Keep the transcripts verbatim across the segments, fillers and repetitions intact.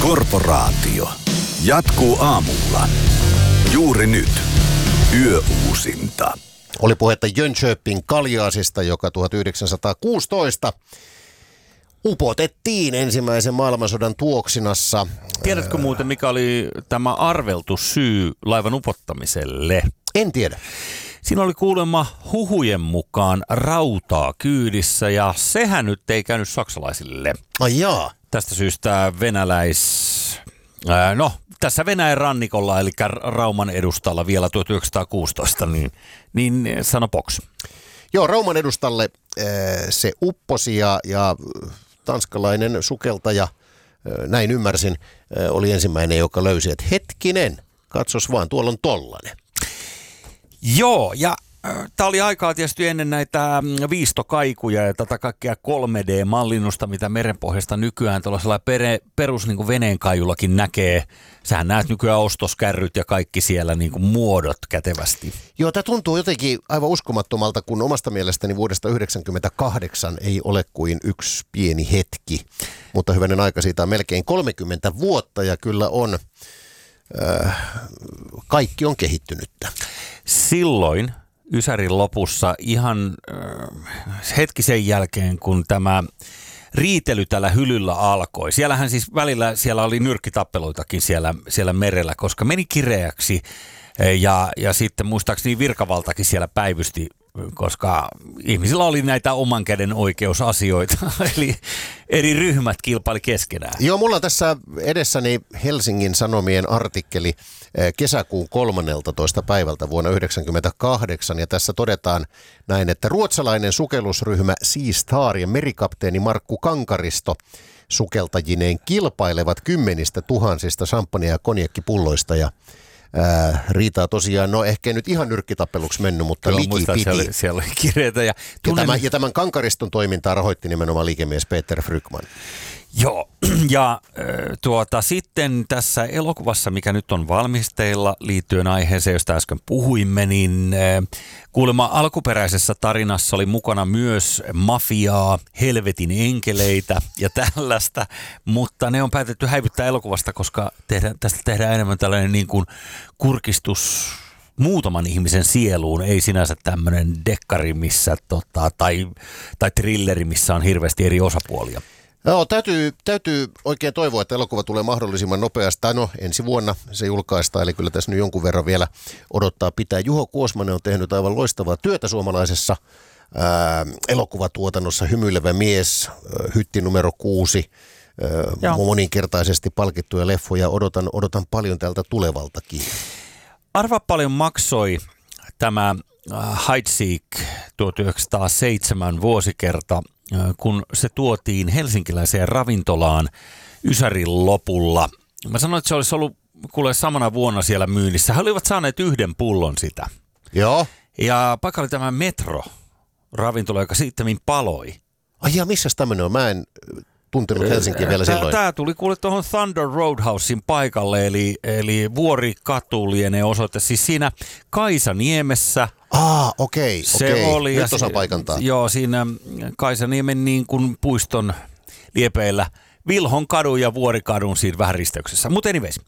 Korporaatio jatkuu aamulla. Juuri nyt. Yöuusinta. Oli puhetta Jönköping Kaljaasista, joka tuhatyhdeksänsataakuusitoista upotettiin ensimmäisen maailmansodan tuoksinassa. Tiedätkö muuten, mikä oli tämä arveltu syy laivan upottamiselle? En tiedä. Siinä oli kuulemma huhujen mukaan rautaa kyydissä ja sehän nyt ei käynyt saksalaisille. Ai jaa. Tästä syystä venäläis... Ää, no, tässä Venäjän rannikolla, eli Rauman edustalla vielä tuhatyhdeksänsataakuusitoista, niin, niin sano box. Joo, Rauman edustalle se upposi ja, ja tanskalainen sukeltaja, näin ymmärsin, oli ensimmäinen, joka löysi, että hetkinen, katsos vaan, tuolla on tollanen. Joo, ja tämä oli aikaa tietysti ennen näitä viistokaikuja ja tätä kaikkea kolme D-mallinnusta, mitä merenpohjasta nykyään tuollaisella pere, perus niin kuin veneenkaijullakin näkee. Sähän näet nykyään ostoskärryt ja kaikki siellä niin kuin muodot kätevästi. Joo, tämä tuntuu jotenkin aivan uskomattomalta, kun omasta mielestäni vuodesta yhdeksänkymmentäkahdeksan ei ole kuin yksi pieni hetki. Mutta hyvänen aika, siitä on melkein kolmekymmentä vuotta ja kyllä on, äh, kaikki on kehittynyttä. Silloin Ysärin lopussa ihan äh, hetki sen jälkeen, kun tämä riitely tällä hylyllä alkoi. Siellähän siis välillä siellä oli nyrkkitappeluitakin siellä, siellä merellä, koska meni kireäksi ja, ja sitten muistaakseni virkavaltakin siellä päivysti, koska ihmisillä oli näitä oman käden oikeusasioita, eli eri ryhmät kilpaili keskenään. Joo, mulla on tässä edessäni Helsingin Sanomien artikkeli kesäkuun kolmanneltatoista päivältä vuonna yhdeksänkymmentäkahdeksan, ja tässä todetaan näin, että ruotsalainen sukellusryhmä Sea Star ja merikapteeni Markku Kankaristo sukeltajineen kilpailevat kymmenistä tuhansista champagne- ja konjakkipulloista, ja Ää, riitaa tosiaan, no ehkä nyt ihan nyrkkitappeluksi mennyt, mutta Kyllä, liki muistan, piti. Siellä oli, siellä oli kireitä. Ja, ja, tämän, ja tämän Kankariston toimintaa rahoitti nimenomaan liikemies Peter Frykman. Joo, ja tuota, sitten tässä elokuvassa, mikä nyt on valmisteilla liittyen aiheeseen, josta äsken puhuimme, niin kuulemma alkuperäisessä tarinassa oli mukana myös mafiaa, helvetin enkeleitä ja tällaista, mutta ne on päätetty häivyttää elokuvasta, koska tehdään, tästä tehdään enemmän tällainen niin kuin kurkistus muutaman ihmisen sieluun, ei sinänsä tämmöinen dekkari missä, tota, tai, tai thrilleri, missä on hirveästi eri osapuolia. No, täytyy, täytyy oikein toivoa, että elokuva tulee mahdollisimman nopeasti. No, ensi vuonna se julkaistaan, eli kyllä tässä nyt jonkun verran vielä odottaa pitää. Juho Kuosmanen on tehnyt aivan loistavaa työtä suomalaisessa ää, elokuvatuotannossa. Hymyilevä mies, ää, hytti numero kuusi, ää, moninkertaisesti palkittuja leffoja. Odotan, odotan paljon tältä tulevaltakin. Arva paljon maksoi tämä Heidsiek tuhatyhdeksänsataaseitsemän vuosikerta, kun se tuotiin helsinkiläiseen ravintolaan Ysärin lopulla. Mä sanoin, että se olisi ollut kuule samana vuonna siellä myynnissä. He olivat saaneet yhden pullon sitä. Joo. Ja paikka oli tämä Metro-ravintola, joka sitten paloi. Ai ja missäs tämmöinen on? Mä en tuntenut Helsinkiä vielä silloin. Tämä tuli kuule tuohon Thunder Roadhousein paikalle, eli, eli Vuorikatu lienee osoite. Siis siinä Kaisaniemessä. Ah, okei, se okei. oli. Nyt osaa paikantaa. Joo, siinä Kaisaniemen niin kuin puiston liepeillä Vilhon kadun ja Vuorikadun siinä vähän risteyksessä. Mutta anyways,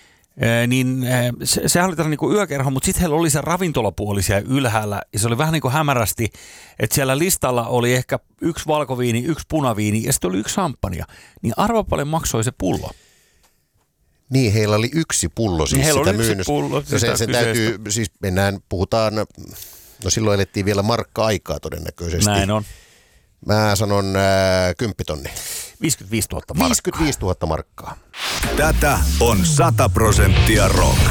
ee, niin se, sehän oli tällainen niin kuin yökerho, mutta sitten heillä oli se ravintolapuoli siellä ylhäällä ja se oli vähän niin kuin hämärästi, että siellä listalla oli ehkä yksi valkoviini, yksi punaviini ja sitten oli yksi champagnea. Niin arva paljon maksoi se pullo. Niin, heillä oli yksi pullo siis niin sitä myynnöstä. Pullo, no sen, sen täytyy, siis mennään, puhutaan, no silloin elettiin vielä markka-aikaa todennäköisesti. Näin on. Mä sanon äh, kymppitonni. viisikymmentäviisituhatta markkaa. viisikymmentäviisituhatta markkaa. Tätä on sata prosenttia rock.